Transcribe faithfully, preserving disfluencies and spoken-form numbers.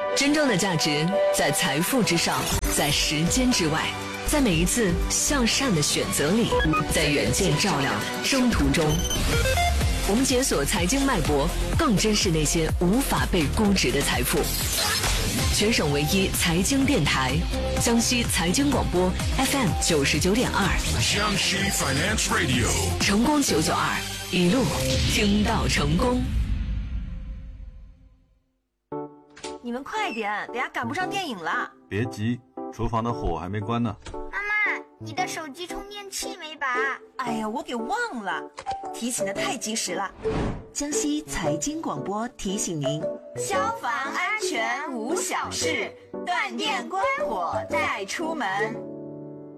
真正的价值在财富之上，在时间之外，在每一次向善的选择里，在远见照亮征途中。我们解锁财经脉搏，更珍视那些无法被估值的财富。全省唯一财经电台，江西财经广播 F M 九十九点二， 江西 Finance Radio， 成功九九二，一路听到成功。 你们快点，等下赶不上电影了。 别急，厨房的火还没关呢。 妈妈，你的手机充电器没拔？ 哎呀，我给忘了，提醒的太及时了。 江西财经广播提醒您： 消防安全无小事，断电关火带出门。